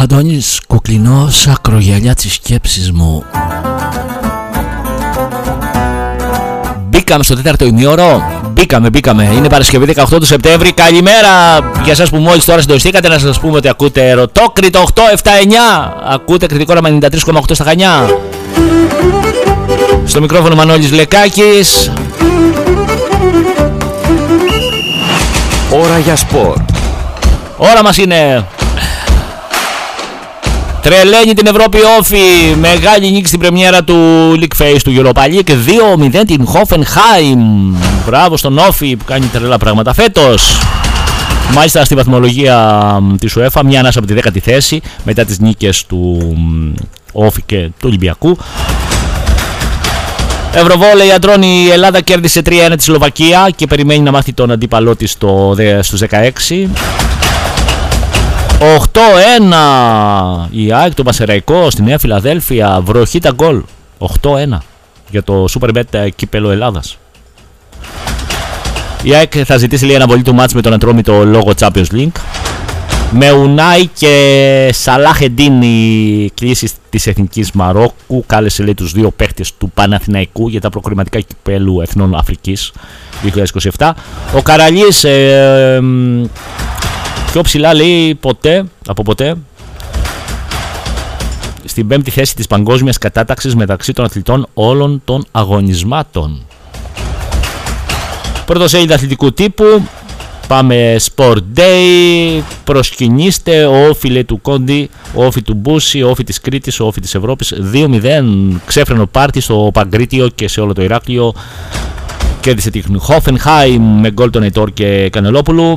Αντώνης Κουκλινός, ακρογιαλιά της σκέψης μου. Μπήκαμε στο τέταρτο ημίωρο. Μπήκαμε. Είναι Παρασκευή 18 του Σεπτέμβρη. Καλημέρα για εσάς που μόλις τώρα συντονιστήκατε. Να σας πούμε ότι ακούτε Ερωτόκριτο 879. Ακούτε Κρητικό Όραμα 93,8 στα Χανιά. Στο μικρόφωνο Μανώλης Λεκάκης. Ώρα για σπορ. Ώρα μας είναι. Τρελαίνει την Ευρώπη Όφη. Μεγάλη νίκη στην πρεμιέρα του League Phase του Europa League. 2-0 την Hoffenheim. Μπράβο στον Όφη που κάνει τρελά πράγματα φέτος. Μάλιστα στη βαθμολογία της UEFA μια ανάσα από τη 10η θέση μετά τις νίκες του Όφη και του Ολυμπιακού. Ευρωβόλεϊ αντρών, η Ελλάδα κέρδισε 3-1 τη Σλοβακία και περιμένει να μάθει τον αντίπαλό της στους 16. 8-1 η ΑΕΚ, το Πασεραϊκό στη Νέα Φιλαδέλφια, βροχή τα γκολ. 8-1 για το Superbet κύπελο Ελλάδας. Η ΑΕΚ θα ζητήσει λίγη αναβολή του μάτς με τον Ατρόμητο λόγω Champions League. Με Ουνάι και Σαλάχεντίν οι κλήσεις της Εθνικής Μαρόκου. Κάλεσε λέει τους δύο παίχτες του Παναθηναϊκού για τα προκριματικά κυπέλου Εθνών Αφρικής 2027. Ο Καραλής πιο ψηλά λέει από ποτέ στην 5η θέση της παγκόσμιας κατάταξης μεταξύ των αθλητών όλων των αγωνισμάτων. Πρωτοσέλιδα αθλητικού τύπου. Πάμε Sport Day. Προσκυνήστε ο Όφη λέει του Κόντι, ο Όφη του Μπούση, ο Όφη της Κρήτης, ο Όφη της Ευρώπης. 2-0 ξέφρενο πάρτι στο Παγκρίτιο και σε όλο το Ηράκλειο. Κέρδισε την Hoffenheim με γκολ τον Αϊτόρ και Κανελόπουλου.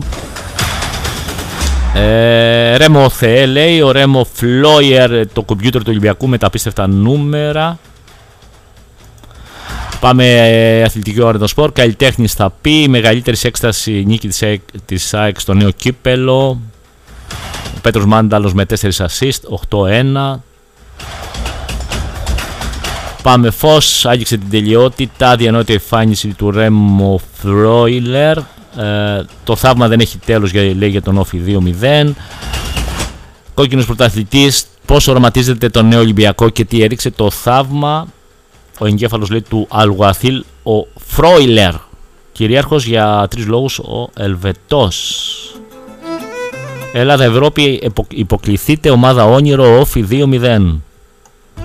Ρέμο Θεέ λέει, ο Ρέμο Φλόιερ, το κομπιούτερ του Ολυμπιακού με τα απίστευτα νούμερα. Πάμε αθλητική ώρα το σπορ. Καλλιτέχνης θα πει, μεγαλύτερη έκσταση νίκη της ΑΕΚ στο νέο κύπελο. Ο Πέτρος Μάνταλος με 4 assist, 8-1. Πάμε Φως, άγγιξε την τελειότητα, διανόητη εμφάνιση του Ρέμο Φλόιλερ. Το θαύμα δεν έχει τέλος λέει για τον Όφη 2-0. Κόκκινος πρωταθλητής, πώς οραματίζεται το νέο Ολυμπιακό και τι έριξε το θαύμα. Ο εγκέφαλος λέει του Αλγουαθίλ, ο Φρόιλερ. Κυρίαρχος για 3 λόγους ο Ελβετός. Ελλάδα-Ευρώπη υποκληθείτε, ομάδα όνειρο Όφη 2-0.